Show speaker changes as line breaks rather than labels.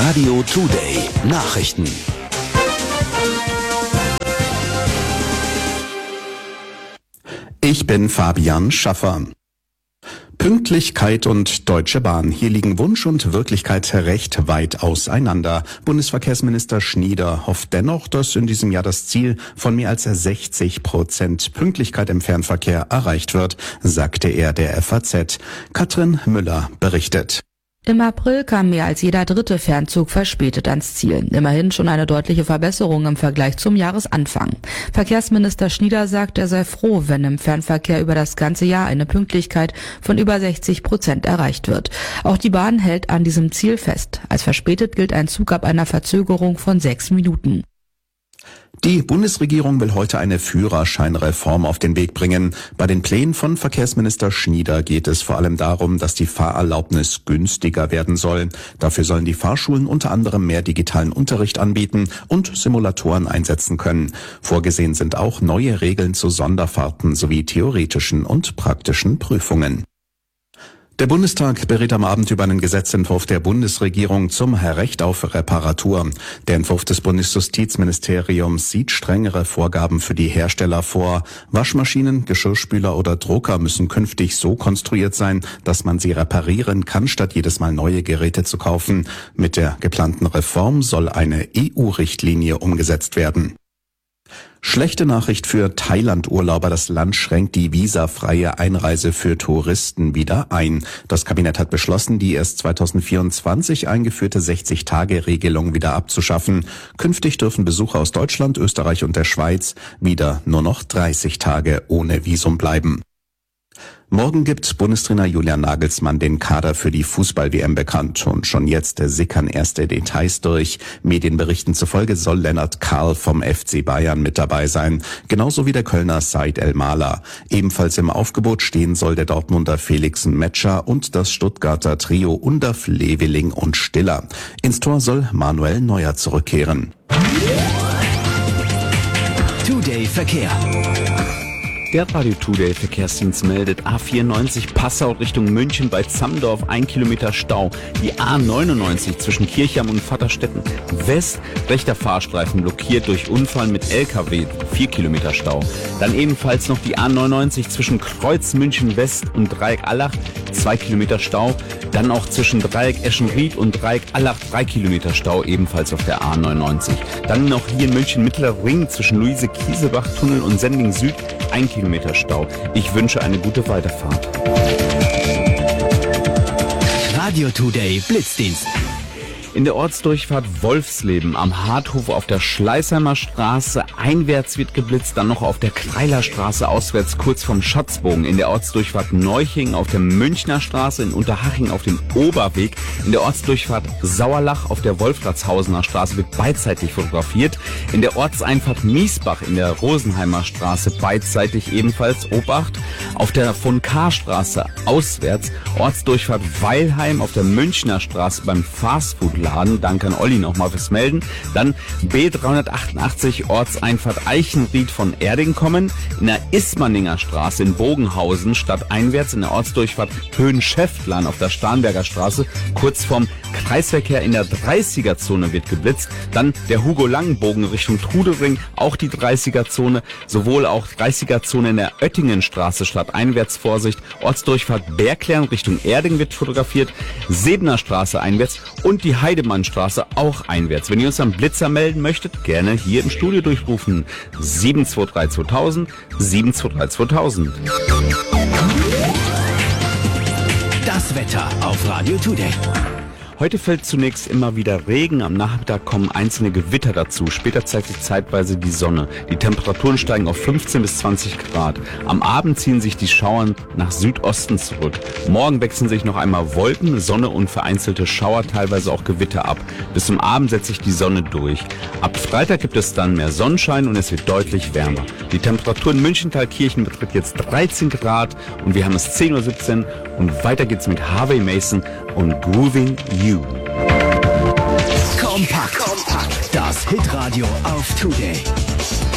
Radio Today Nachrichten.
Ich bin Fabian Schaffer. Pünktlichkeit und Deutsche Bahn. Hier liegen Wunsch und Wirklichkeit recht weit auseinander. Bundesverkehrsminister Schnieder hofft dennoch, dass in diesem Jahr das Ziel von mehr als 60% Pünktlichkeit im Fernverkehr erreicht wird, sagte er der FAZ. Katrin Müller berichtet.
Im April kam mehr als jeder dritte Fernzug verspätet ans Ziel. Immerhin schon eine deutliche Verbesserung im Vergleich zum Jahresanfang. Verkehrsminister Schnieder sagt, er sei froh, wenn im Fernverkehr über das ganze Jahr eine Pünktlichkeit von über 60% erreicht wird. Auch die Bahn hält an diesem Ziel fest. Als verspätet gilt ein Zug ab einer Verzögerung von 6 Minuten.
Die Bundesregierung will heute eine Führerscheinreform auf den Weg bringen. Bei den Plänen von Verkehrsminister Schnieder geht es vor allem darum, dass die Fahrerlaubnis günstiger werden soll. Dafür sollen die Fahrschulen unter anderem mehr digitalen Unterricht anbieten und Simulatoren einsetzen können. Vorgesehen sind auch neue Regeln zu Sonderfahrten sowie theoretischen und praktischen Prüfungen. Der Bundestag berät am Abend über einen Gesetzentwurf der Bundesregierung zum Recht auf Reparatur. Der Entwurf des Bundesjustizministeriums sieht strengere Vorgaben für die Hersteller vor. Waschmaschinen, Geschirrspüler oder Drucker müssen künftig so konstruiert sein, dass man sie reparieren kann, statt jedes Mal neue Geräte zu kaufen. Mit der geplanten Reform soll eine EU-Richtlinie umgesetzt werden. Schlechte Nachricht für Thailand-Urlauber. Das Land schränkt die visafreie Einreise für Touristen wieder ein. Das Kabinett hat beschlossen, die erst 2024 eingeführte 60-Tage-Regelung wieder abzuschaffen. Künftig dürfen Besucher aus Deutschland, Österreich und der Schweiz wieder nur noch 30 Tage ohne Visum bleiben. Morgen gibt Bundestrainer Julian Nagelsmann den Kader für die Fußball-WM bekannt und schon jetzt sickern erste Details durch. Medienberichten zufolge soll Lennart Karl vom FC Bayern mit dabei sein, genauso wie der Kölner Said El-Mala. Ebenfalls im Aufgebot stehen soll der Dortmunder Felixen Metscher und das Stuttgarter Trio Undaf, Leveling und Stiller. Ins Tor soll Manuel Neuer zurückkehren.
Today Verkehr.
Der Radio Today Verkehrsdienst meldet A94 Passau Richtung München bei Zamdorf 1 Kilometer Stau. Die A99 zwischen Kirchheim und Vaterstetten West, rechter Fahrstreifen blockiert durch Unfall mit LKW, 4 Kilometer Stau. Dann ebenfalls noch die A99 zwischen Kreuz München West und Dreieck Allach, 2 Kilometer Stau. Dann auch zwischen Dreieck Eschenried und Dreieck Allach 3 Kilometer Stau, ebenfalls auf der A99. Dann noch hier in München Mittlerer Ring zwischen Luise-Kiesebach-Tunnel und Sendling Süd 1 Kilometer Stau. Ich wünsche eine gute Weiterfahrt.
Radio Today Blitzdienst.
In der Ortsdurchfahrt Wolfsleben am Harthof auf der Schleißheimer Straße einwärts wird geblitzt, dann noch auf der Kreiler Straße auswärts kurz vom Schatzbogen, in der Ortsdurchfahrt Neuching auf der Münchner Straße, in Unterhaching auf dem Oberweg, in der Ortsdurchfahrt Sauerlach auf der Wolfratshausener Straße wird beidseitig fotografiert, in der Ortseinfahrt Miesbach in der Rosenheimer Straße beidseitig ebenfalls Obacht, auf der von K-Straße auswärts Ortsdurchfahrt Weilheim auf der Münchner Straße beim Fastfood Laden. Danke an Olli nochmal fürs Melden. Dann B388 Ortseinfahrt Eichenried von Erding kommen. In der Ismaninger Straße in Bogenhausen stadteinwärts in der Ortsdurchfahrt Höhenschäftlern auf der Starnberger Straße kurz vorm Kreisverkehr in der 30er-Zone wird geblitzt. Dann der Hugo-Lang-Bogen Richtung Trudering, auch die 30er-Zone. Sowohl auch 30er-Zone in der Oettingenstraße stadteinwärts Vorsicht. Ortsdurchfahrt Bergklären Richtung Erding wird fotografiert. Sebener Straße einwärts und die Heidemannstraße auch einwärts. Wenn ihr uns am Blitzer melden möchtet, gerne hier im Studio durchrufen. 723 2000, 723 2000.
Das Wetter auf Radio Today.
Heute fällt zunächst immer wieder Regen, am Nachmittag kommen einzelne Gewitter dazu, später zeigt sich zeitweise die Sonne. Die Temperaturen steigen auf 15 bis 20 Grad. Am Abend ziehen sich die Schauern nach Südosten zurück. Morgen wechseln sich noch einmal Wolken, Sonne und vereinzelte Schauer, teilweise auch Gewitter ab. Bis zum Abend setzt sich die Sonne durch. Ab Freitag gibt es dann mehr Sonnenschein und es wird deutlich wärmer. Die Temperatur in Münchental-Kirchen beträgt jetzt 13 Grad und wir haben es 10:17 Uhr und weiter geht's mit Harvey Mason und Grooving You.
Kompakt. Das Hitradio auf Today.